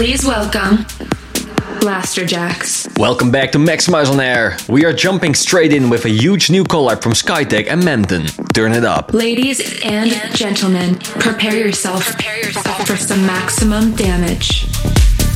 Please welcome Blasterjaxx. Welcome back to Maxximize on Air. We are jumping straight in with a huge new collab from Skytech and Menton. Turn it up. Ladies and gentlemen, prepare yourself for some maximum damage.